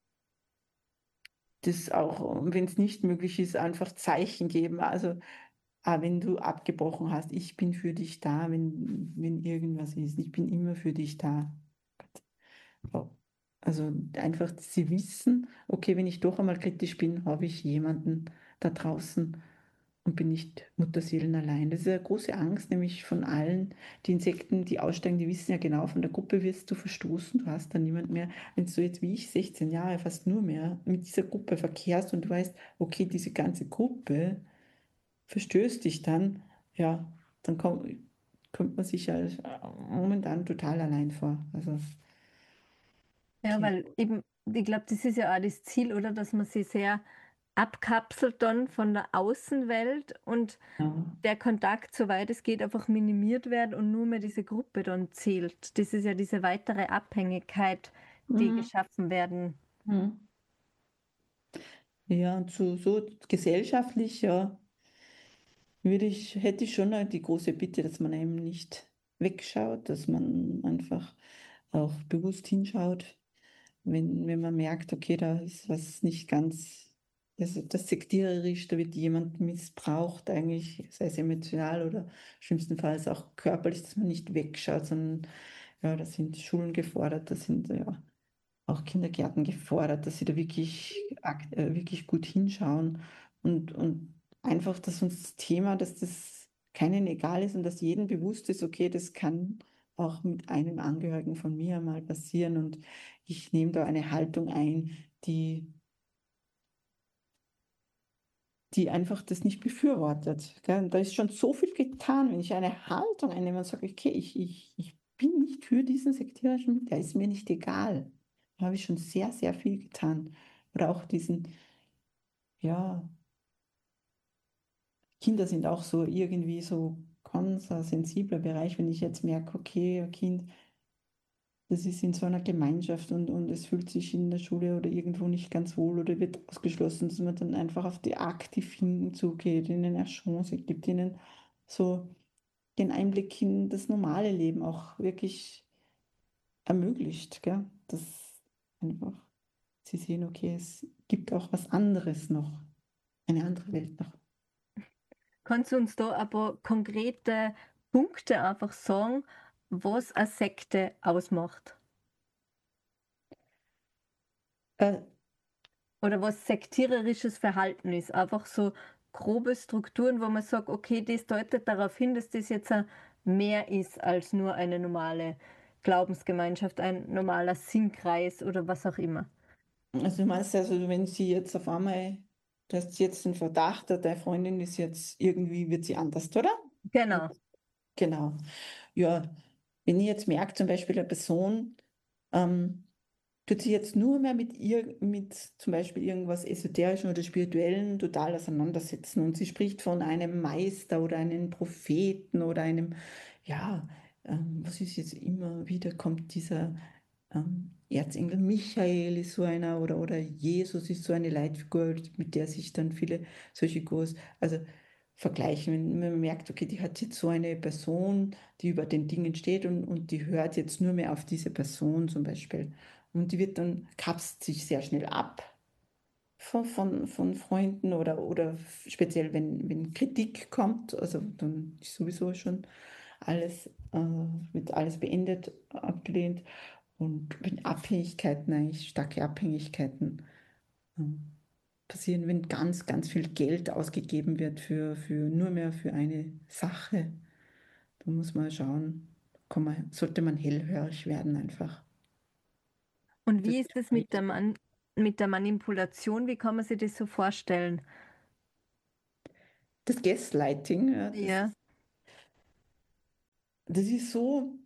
Das auch, wenn es nicht möglich ist, einfach Zeichen geben. Also wenn du abgebrochen hast, ich bin für dich da, wenn irgendwas ist. Ich bin immer für dich da. Ja. Also einfach, sie wissen, okay, wenn ich doch einmal kritisch bin, habe ich jemanden da draußen und bin nicht Mutterseelen allein. Das ist eine große Angst, nämlich von allen. Die Insekten, die aussteigen, die wissen ja genau, von der Gruppe wirst du verstoßen, du hast dann niemand mehr. Wenn du jetzt wie ich 16 Jahre, fast nur mehr, mit dieser Gruppe verkehrst und du weißt, okay, diese ganze Gruppe verstößt dich dann, ja, dann kommt man sich ja momentan total allein vor. Also, Ja, okay. weil eben, ich glaube, das ist ja auch das Ziel, oder? Dass man sich sehr abkapselt dann von der Außenwelt und Ja. der Kontakt, soweit es geht, einfach minimiert wird und nur mehr diese Gruppe dann zählt. Das ist ja diese weitere Abhängigkeit, die Mhm. geschaffen werden. Mhm. Ja, und so gesellschaftlich, ja, hätte ich schon die große Bitte, dass man eben nicht wegschaut, dass man einfach auch bewusst hinschaut, wenn man merkt, okay, da ist was nicht ganz, das sektiererisch, da wird jemand missbraucht, eigentlich, sei es emotional oder schlimmstenfalls auch körperlich, dass man nicht wegschaut, sondern ja, da sind Schulen gefordert, da sind ja auch Kindergärten gefordert, dass sie da wirklich gut hinschauen und einfach, dass uns das Thema, dass das keinen egal ist und dass jedem bewusst ist, okay, das kann auch mit einem Angehörigen von mir mal passieren und ich nehme da eine Haltung ein, die einfach das nicht befürwortet. Gell? Da ist schon so viel getan, wenn ich eine Haltung einnehme und sage, okay, ich bin nicht für diesen sektierischen, der ist mir nicht egal. Da habe ich schon sehr, sehr viel getan. Oder auch diesen, ja, Kinder sind auch so irgendwie so ganz ein sensibler Bereich, wenn ich jetzt merke, okay, ein Kind, das ist in so einer Gemeinschaft und es fühlt sich in der Schule oder irgendwo nicht ganz wohl oder wird ausgeschlossen, dass man dann einfach auf die aktiv hinzugeht, ihnen eine Chance gibt, ihnen so den Einblick in das normale Leben auch wirklich ermöglicht, gell? Dass einfach sie sehen, okay, es gibt auch was anderes noch, eine andere Welt noch. Kannst du uns da ein paar konkrete Punkte einfach sagen, was eine Sekte ausmacht? Äh, Oder was sektiererisches Verhalten ist? Einfach so grobe Strukturen, wo man sagt, okay, das deutet darauf hin, dass das jetzt mehr ist als nur eine normale Glaubensgemeinschaft, ein normaler Sinnkreis oder was auch immer. also du meinst also, wenn sie jetzt auf einmal, du hast jetzt den Verdacht, deine Freundin ist jetzt irgendwie, wird sie anders, oder? Genau. Genau. Ja, wenn ich jetzt merke, zum Beispiel eine Person ähm, tut sich jetzt nur mehr mit zum Beispiel irgendwas Esoterischem oder Spirituellen total auseinandersetzen und sie spricht von einem Meister oder einem Propheten oder einem, ja, was ist jetzt immer wieder, kommt dieser Erzengel Michael ist so einer oder Jesus ist so eine Leitfigur, mit der sich dann viele solche Gurus, also vergleichen, wenn man merkt, okay, die hat jetzt so eine Person, die über den Dingen steht und die hört jetzt nur mehr auf diese Person zum Beispiel. Und die wird dann, kapselt sich sehr schnell ab von Freunden oder speziell, wenn Kritik kommt, also dann ist sowieso schon alles, wird alles beendet, abgelehnt. Und wenn Abhängigkeiten, eigentlich starke Abhängigkeiten ähm, passieren, wenn ganz, ganz viel Geld ausgegeben wird nur mehr für eine Sache, dann muss man schauen, sollte man hellhörig werden einfach. Und Das wie ist es mit der Manipulation? Wie kann man sich das so vorstellen? das Gaslighting, ja, Ja. das ist so,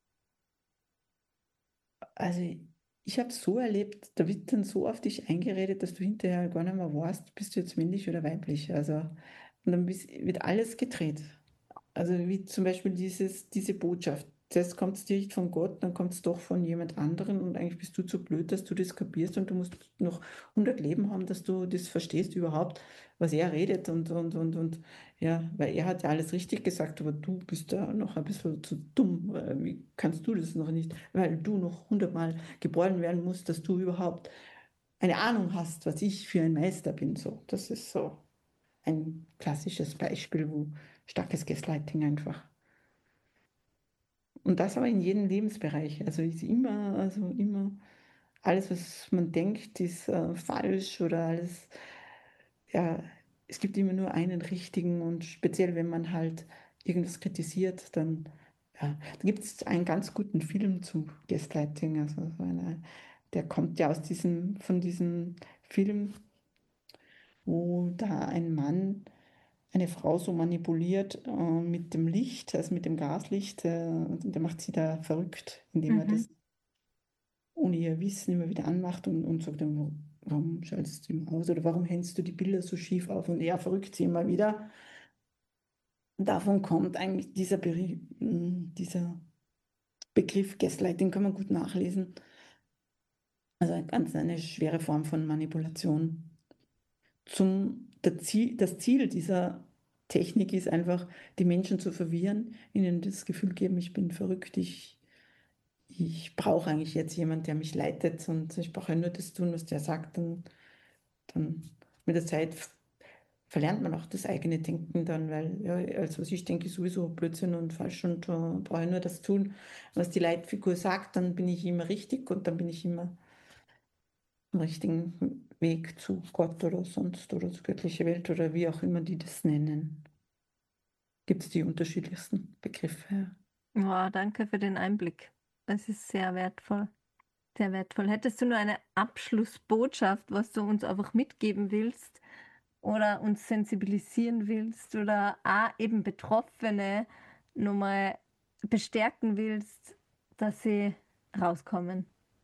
also ich habe es so erlebt, da wird dann so auf dich eingeredet, dass du hinterher gar nicht mehr weißt, bist du jetzt männlich oder weiblich. Also, und dann wird alles gedreht. Also wie zum Beispiel diese Botschaft. Zuerst kommt es direkt von Gott, dann kommt es doch von jemand anderem und eigentlich bist du zu blöd, dass du das kapierst und du musst noch 100 Leben haben, dass du das verstehst überhaupt, was er redet und ja, weil er hat ja alles richtig gesagt, aber du bist da noch ein bisschen zu dumm. Wie kannst du das noch nicht? Weil du noch 100-mal geboren werden musst, dass du überhaupt eine Ahnung hast, was ich für ein Meister bin. So, das ist so ein klassisches Beispiel, wo starkes Gaslighting einfach. Und das aber in jedem Lebensbereich. Also immer, alles, was man denkt, ist falsch oder alles, ja, es gibt immer nur einen richtigen und speziell, wenn man halt irgendwas kritisiert, dann, ja, da gibt es einen ganz guten Film zu Gaslighting, also der kommt ja von diesem Film, wo da ein Mann eine Frau so manipuliert mit dem Licht, also mit dem Gaslicht, der macht sie da verrückt, indem er Mhm. das ohne ihr Wissen immer wieder anmacht und sagt dann, warum schaltest du immer aus oder warum hängst du die Bilder so schief auf und er verrückt sie immer wieder. Und davon kommt eigentlich dieser Begriff Gaslighting, kann man gut nachlesen. Also ganz eine schwere Form von Manipulation. Das Ziel dieser Technik ist einfach, die Menschen zu verwirren, ihnen das Gefühl geben, ich bin verrückt, ich brauche eigentlich jetzt jemanden, der mich leitet und ich brauche nur das tun, was der sagt. Dann mit der Zeit verlernt man auch das eigene Denken dann, weil ja, also ich denke sowieso Blödsinn und falsch und brauche nur das tun, was die Leitfigur sagt, dann bin ich immer richtig und dann bin ich immer am richtigen Weg zu Gott oder sonst oder zur göttlichen Welt oder wie auch immer die das nennen. Gibt es die unterschiedlichsten Begriffe. Ja. Ja, danke für den Einblick. Es ist sehr wertvoll. Sehr wertvoll. Hättest du nur eine Abschlussbotschaft, was du uns einfach mitgeben willst oder uns sensibilisieren willst oder auch eben Betroffene nochmal bestärken willst, dass sie rauskommen?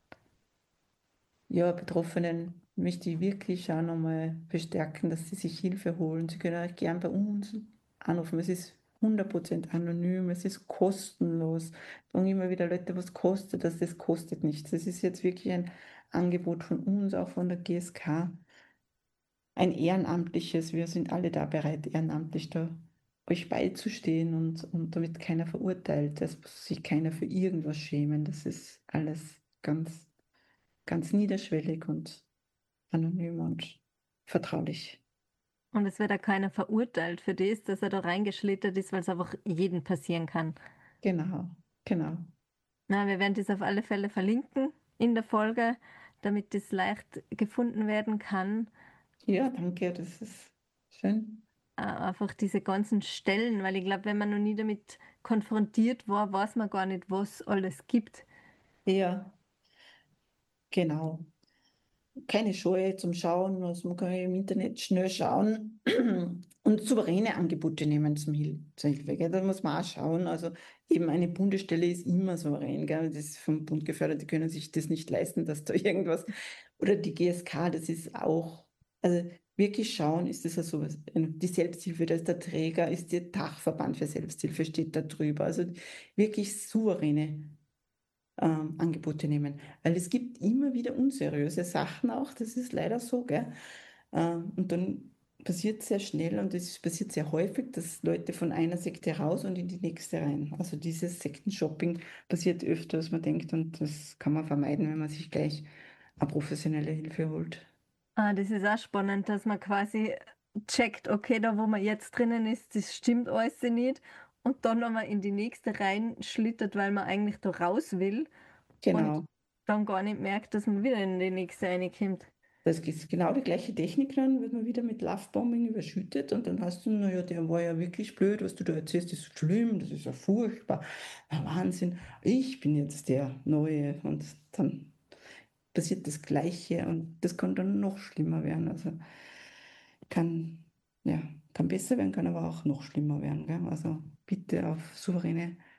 Ja, Betroffenen möchte ich wirklich auch nochmal bestärken, dass sie sich Hilfe holen. Sie können euch gern bei uns anrufen. Es ist 100% anonym, es ist kostenlos. Sagen immer wieder Leute, was kostet das? Das kostet nichts. Das ist jetzt wirklich ein Angebot von uns, auch von der GSK. Ein ehrenamtliches. Wir sind alle da bereit, ehrenamtlich da euch beizustehen und damit keiner verurteilt. Es muss sich keiner für irgendwas schämen. Das ist alles ganz, ganz niederschwellig und anonym und vertraulich. Und es wird da keiner verurteilt für das, dass er da reingeschlittert ist, weil es einfach jedem passieren kann. Genau, genau. Na, wir werden das auf alle Fälle verlinken in der Folge, damit das leicht gefunden werden kann. Ja, danke, das ist schön. Einfach diese ganzen Stellen, weil ich glaube, wenn man noch nie damit konfrontiert war, weiß man gar nicht, was alles gibt. Ja, genau. Keine Scheu zum Schauen, also man kann ja im Internet schnell schauen und souveräne Angebote nehmen zur Hilfe. Gell? Da muss man auch schauen. Also eben eine Bundesstelle ist immer souverän. Gell? Das ist vom Bund gefördert, die können sich das nicht leisten, dass da irgendwas. Oder die GSK, das ist auch. Also wirklich schauen, ist das ja sowas. Die Selbsthilfe, da ist der Träger, ist der Dachverband für Selbsthilfe, steht da drüber. Also wirklich souveräne Angebote nehmen. Weil es gibt immer wieder unseriöse Sachen auch, das ist leider so, gell? Und dann passiert sehr schnell und es passiert sehr häufig, dass Leute von einer Sekte raus und in die nächste rein. Also dieses Sektenshopping passiert öfter, als man denkt und das kann man vermeiden, wenn man sich gleich eine professionelle Hilfe holt. Ah, das ist auch spannend, dass man quasi checkt, okay, da wo man jetzt drinnen ist, das stimmt alles nicht. Und dann nochmal in die nächste reinschlittert, weil man eigentlich da raus will und Genau. dann gar nicht merkt, dass man wieder in die nächste reinkommt. Das ist genau die gleiche Technik, dann wird man wieder mit Lovebombing überschüttet und dann hast du, naja, der war ja wirklich blöd, was du da erzählst, ist so schlimm, das ist ja furchtbar, ja, Wahnsinn, ich bin jetzt der Neue und dann passiert das Gleiche und das kann dann noch schlimmer werden. Also kann, ja, kann besser werden, kann aber auch noch schlimmer werden. Gell? Also bitte auf souveräne